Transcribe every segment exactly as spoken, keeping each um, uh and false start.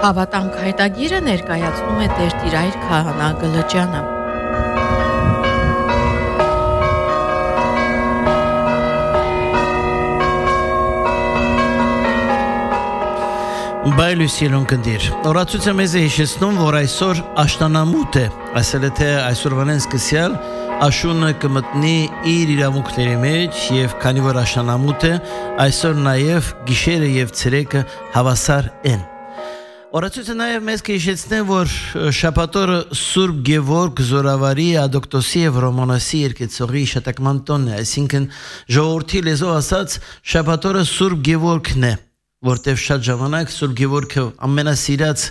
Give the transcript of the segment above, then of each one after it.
Հավատամք հայտագիրը ներկայացնում է Տեր Տիրայր Քահանա Գլրջյանը։ Բայ Լուսիելոն կնդիր, օրացույցը մեզ է հիշեցնում, որ այսօր աշտանամուտ է, այսել է թե այսօրվանեն սկսյալ աշունը կմտնի իր իրավունքների մեջ և քանի որ աշտանամուտ է, այսօր նաև գիշերը և ցերեկը հավասար են։ Օրացույցը նաև մեզ կհիշեցնեն, որ շաբաթօրը Սուրբ Գևորգ Զորավարի Ադոկտոսի և Ռոմանոսի երկեցողի հիշատակման տոնն է, այսինքն ժողովրդի լեզվով ասած շաբաթօրը Սուրբ Գևորգն է, որտև շատ ժամանակ Սուրբ Գևորգը ամենասիրած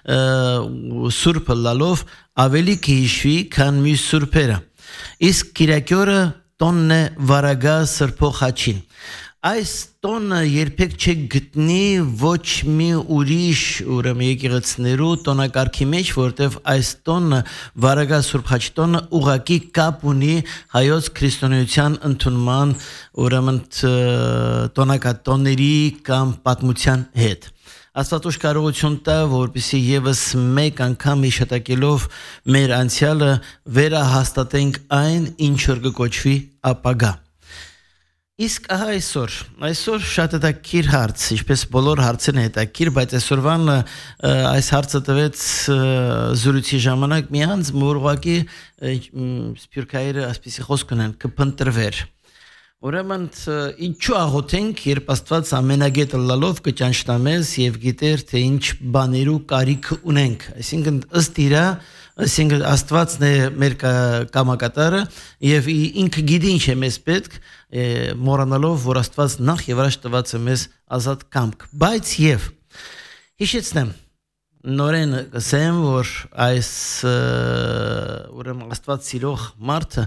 սուրբը լալով ավելի կհիշվի, քան մյուս սուրբերը։ Իսկ կիրակի օրը տոնն է Վարագա Սրբո Խաչին։ Այս տոնը երբեք չեք գտնի ոչ մի ուրիշ ուրեմն եկեղեցիներու տոնակարգի մեջ, որտև այս տոնը Վարագա Սուրբ Խաչի տոնը ուղղակի կապ ունի հայոց քրիստոնեության ընդունման ուրեմն տոնակատոների կամ պատմության հետ։ Աստված ուշ կարողություն տա, որպեսզի եւս մեկ անգամ հիշատակելով մեր անցյալը վերահաստատենք այն, ինչ որ կոչվի ապագա։ Իսկ ահա այսօր, այսօր շատ հետաքրքիր հարց, ինչպես բոլոր հարցերն հետաքրքիր, բայց այսօրվան այս հարցը տվեց զրույցի ժամանակ մի անձ, որ ուղղակի սփյուռքահայերը այսպիսի խոսք ունեն, կփնտրվեր։ Ուրեմն ինչու աղոթենք, երբ Աստված ամենագետը լալով կճանչնա մեզ եւ գիտեր, թե ինչ բաներու կարիք ունենք, այսինքն ըստ իրա, այսինքն Աստվածն է մեր կամակատարը եւ ինքը գիտի ինչ է մեզ պետք, մոռանալով, որ Աստված նախ եւ առաջ տված է մեզ ազատ կամք, բայց եւ հիշեցնեմ նորեն կսեմ, որ այս ուրեմն Աստված սիրող մարդը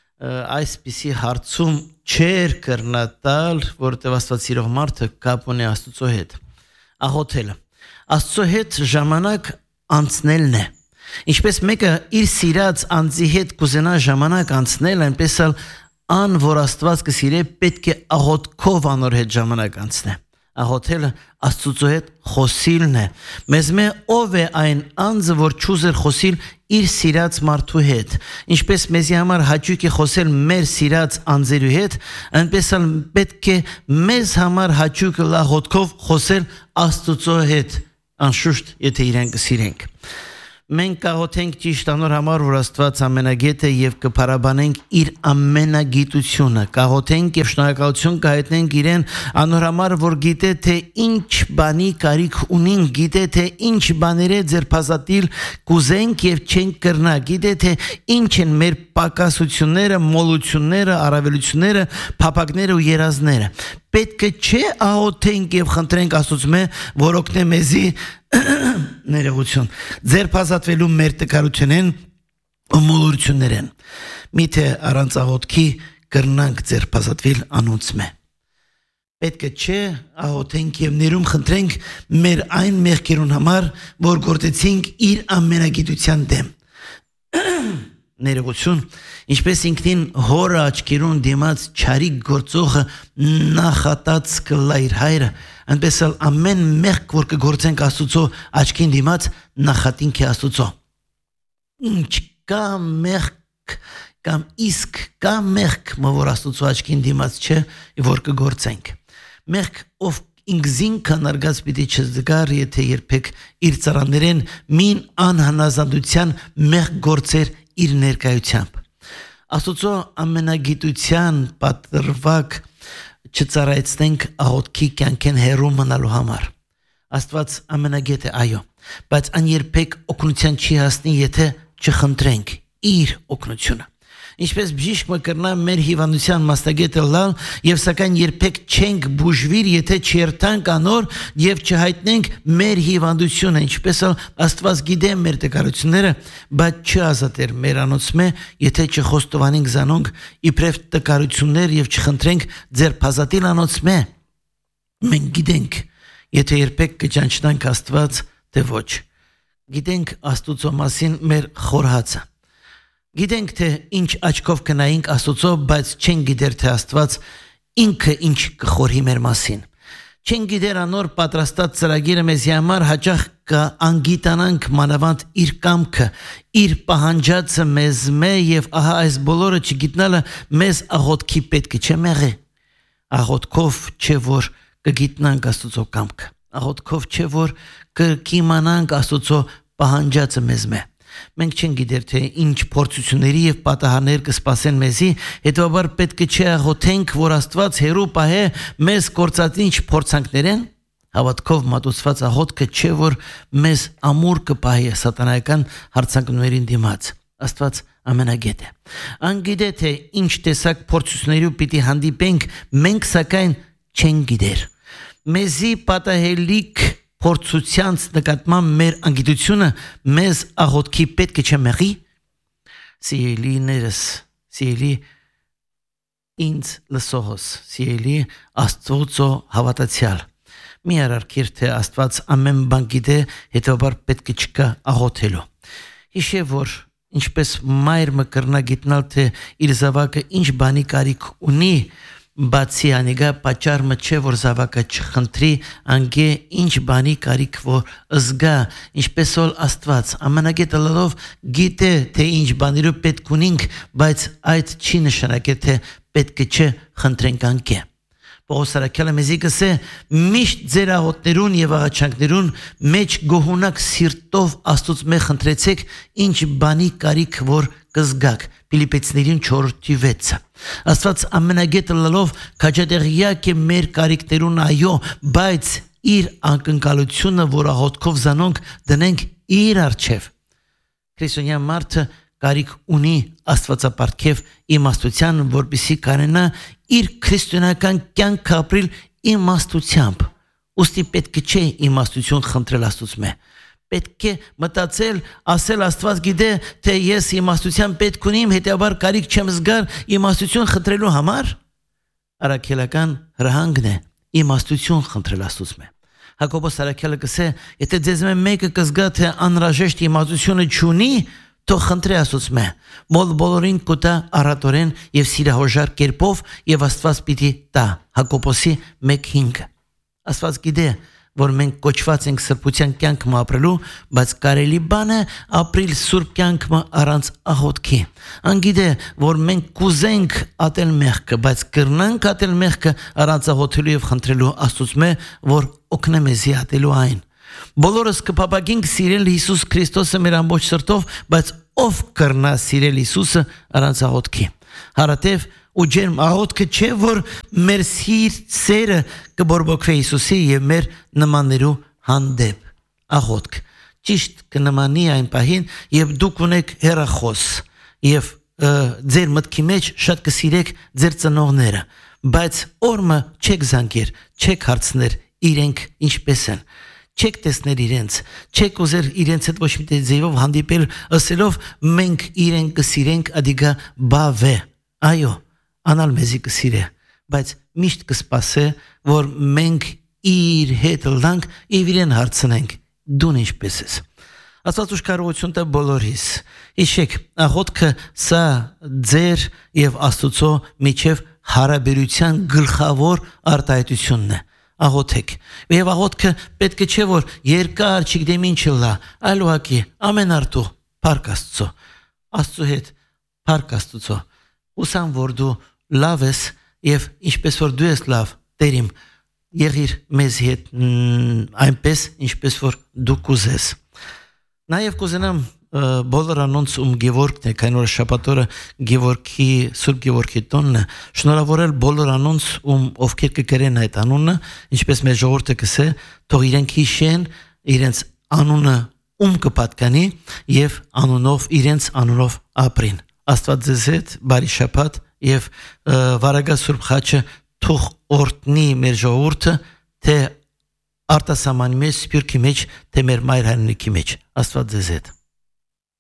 այսպիսի հարցում չեր կրնատալ, որտեղ Աստված սիրող մարդը կապ ունի Աստծո հետ։ Աղոթելը Աստծո հետ ժամանակ անցնելն է։ Ինչպես մեկը իր սիրած անձի հետ կուզենա ժամանակ անցնել, այնպես էլ ան, որ Աստված կսիրե, պետք է աղոթքով անոր հետ ժամանակ անցնե։ Աղոթելը Աստծո հետ խոսիլն է։ Մեզ մե ով է այն անձը, որ չուզեր խոսիլ իր սիրած մարդու հետ։ Ինչպես մեզի համար հաճույք է խոսել մեր սիրած անձերու հետ, այնպես էլ պետք է մեզ համար հաճույք աղոթքով խոսել Աստծո հետ, անշուշտ, եթե իրեն կսիրենք։ Մենք կաղոթենք ճիշտ անոր համար, որ Աստված ամենագետ է եւ կփարաբանենք իր ամենագիտությունը, կաղոթենք եւ շնորհակալություն կհայտնենք իրեն անոր համար, որ գիտե թե ինչ բանի կարիք ունենք, գիտե թե ինչ բաները ձերբազատիլ կուզենք եւ չենք կրնա, գիտե թե ինչ են մեր պակասությունները, մոլությունները, առավելությունները, փափակները ու երազները։ Պետք է չէ աղոթենք եւ խնդրենք Աստծո, որ օգնե մեզի ներողություն ձերբազատվելու մեր տկարությունեն ու մոլություններեն։ Միթե առանց աղոթքի կրնանք ձերբազատվել անոնցմե։ Պետք է չէ աղոթենք եւ ներում խնդրենք մեր այն մեղքերուն համար, որ գործեցինք իր ամենագիտության դեմ։ Ներողություն, ինչպես ինքնին հորը աչքերուն դիմաց չարիք գործողը նախատած կլա իր հայրը, այնպես էլ ամեն մեղք, որ կգործենք Աստուծո աչքին դիմաց, նախատինք է Աստուծո։ Ինչ կա մեղք կամ իսկ կա մեղք, որ Աստուծո աչքին դիմաց չէ, որ կգործենք։ Մեղք ով ինքզինքան արգած պիտի չզգար, եթե երբեք իր ծառաներեն մին անհնազանդության մեղք գործեր իր ներկայությամբ։ Աստուծո ամենագիտության պատրվակ չծառայեցնենք աղոթքի կյանքեն հեռու մնալու համար։ Աստված ամենագետ է, այո, բայց ան երբեք օգնության չի հասնի, եթե չխնդրենք իր օգնությունը։ Ինչպես բժիշկ մկրնա մեր հիվանդության մասնագետը լալ եւ սակայն երբեք չենք բուժվիր, եթե չերթանք անոր եւ չհայտնենք մեր հիվանդությունը, ինչպես էլ Աստված գիտե մեր տկարությունները, բայց չազատեր մեր անոցմե, եթե չխոստովանենք զանոնք իբրև տկարություններ եւ չխնդրենք ձերբազատիլ անոցմե։ Մենք գիտենք, եթե երբեք կճանչնանք Աստված, թե ոչ։ Գիտենք Աստուծո մասին մեր խորհածը։ Գիտենք, թե ինչ աչքով կնայինք Աստուծո, բայց չենք գիտեր, թե Աստված ինքը ինչ կխորհի մեր մասին։ Չենք գիտեր անոր պատրաստած ծրագիրը մեզի համար հաճախ անգիտանանք մանավանդ իր կամքը, իր պահանջածը մեզ մե եւ ահա այս բոլորը չգիտնալը մեզ աղոթքի պետք չէ մեղի։ Աղոթքով չէ որ կգիտնանք Աստծո կամքը, աղոթքով չէ որ կիմանանք Աստծո պահանջածը մեզ մե։ Մենք չենք գիտեր թե ինչ փորձությունների եւ պատահարներ կսպասեն մեզի, հետեւաբար պետք է չէ աղոթենք, որ Աստված հերու պահե մեզ կործածինչ փորձանքներեն, հավատքով մատուցված աղոթքը չէ որ մեզ ամուր կպահի սատանայական հարցանքներին դիմաց։ Աստված ամենագետ է։ Անգիտե թե ինչ տեսակ փորձություններով պիտի հանդիպենք, մենք սակայն չենք գիտեր։ Մեզի պատահելիք փորձությանց նկատմամբ մեր անգիտությունը մեզ աղոթքի պետք չէ մեղի։ Սիրելիներս, սիրելի ինձ լսողս, սիրելի Աստծո հավատացյալ, մի արարքիր թե Աստված ամեն բան գիտե, հետևաբար պետք չկա աղոթելու։ Հիշե որ ինչպես մայրը կրնա գիտնալ թե իր զավակը ինչ բանի կարիք ունի, բացի անիգա պատճառը չէ որ զավակը չխնդրի անգե ինչ բանի կարիք որ զգա, ինչպես որ Աստված ամենագետը լավ գիտե թե ինչ բաներով պետք ունենք, բայց այդ չի նշանակե թե պետք չէ խնդրենք անգե։ Պողոս առաքյալը մեզի կսե միշտ ձեր աղոթներուն եւ աղաչանքներուն մեջ գոհունակ սիրտով Աստծուց մե խնդրեցեք ինչ բանի կարիք որ կզգաք։ Փիլիպպեցիներին չորրորդի վեցը։ Աստված ամենագետը լավ քաջատեղյակ է մեր կարիքներուն այո, բայց իր անկնկալությունը որ աղոթքով զանոնք դնենք իր առջև։ Քրիստոնյա մարդը կարիք ունի Աստվածապարգև իմաստության, որպեսզի կարենա իր քրիստոնեական կյանքը ապրել իմաստությամբ։ Ուստի պետք չէ իմաստություն խնդրել Աստծուց մե։ Պետք է մտածել, ասել Աստված գիտե թե ես իմաստության պետք ունիմ, հետեւաբար կարիք չեմ զգար իմաստություն խնդրելու համար։ Առաքելական հրահանգն է իմաստություն խնդրել Աստծուց մե։ Հակոբոս առաքյալը կսե, եթե ձեզ մեկը կզգա թե անհրաժեշտ իմաստությունը չունի, թող խնդրի Աստծուց մե։ Մոլ բոլորին կուտա առատորեն եւ սիրահոժար կերպով եւ Աստված պիտի տա։ Հակոբոսի մեկ հինգ։ Աստված գիտե որ մենք կոչված ենք սրբության կյանքը ապրելու, բայց կարելի բանը ապրիլ սուրբ կյանքը առանց աղոթքի։ Անգիտե որ մենք կուզենք ատել մեղքը, բայց կրնանք ատել մեղքը առանց աղոթելու եւ խնդրելու Աստծուց մե, որ օգնե մեզի ատելու այն։ Բոլորս կփապագենք սիրել Հիսուս Քրիստոսը մեր ամբողջ սրտով, բայց ով կրնա սիրել Հիսուսը առանց աղոթքի։ Հարատև ու ջերմ աղոթքը չէ որ մեր սերը կբորբոքվի Հիսուսի եւ մեր նմաններու հանդեպ։ Աղոթք ճիշտ կնմանի այն պահին եւ դուք ունեք հերախոս եւ ձեր մտքի մեջ շատ կսիրեք ձեր ծնողները, բայց օրը չեք զանգեր, չեք հարցներ իրենք ինչպես են։ Չեք տեսներ իրենց, չեք ուզեր իրենց հետ ոչ մի ձևով հանդիպել ասելով մենք իրենք կսիրենք ադիգա բավե։ Այո, անալ մեզի կսիրե, բայց միշտ կսպասե, որ մենք իր հետ լանք եւ իրեն հարցնենք, դուն ինչպես ես։ Աստված ուշ կարողություն տա բոլորիս։ Իշեք, աղոթքը սա ձեր եւ Աստծո միջև հարաբերության գլխավոր արտահայտությունն է։ Աղոթեք։ Եվ աղոթքը պետք չէ որ երկար չգիտեմ ինչ լա, այլ ուղղակի ամեն արտու փառք Աստծո։ Աստծո հետ փառք Աստծո։ Ուսամ որ դու լավ ես եւ ինչպես որ դու ես լավ, Տերիմ, եղիր մեզ հետ այնպես ինչպես որ դու կուզես։ Նաեւ կուզենամ բոլոր անոնց ում Գևորգն է, քան որ շաբաթօրը Գևորգի Սուրբ Գևորգի տոնն է, շնորհավորել բոլոր անոնց ում ովքեր կգրեն այդ անունը, ինչպես մեր ժողովուրդը կսե, թող իրենք հիշեն իրենց անունը ում կպատկանի եւ անունով իրենց անունով ապրին։ Աստված ձեզ հետ բարի շաբաթ եւ վարագա Սուրբ խաչը թող օրտնի մեր ժողովուրդը թե արտասահմանի մեջ, սփյուռքի մեջ, թե մեր մայր հայրենիքի մեջ։ Աստված ձեզ հետ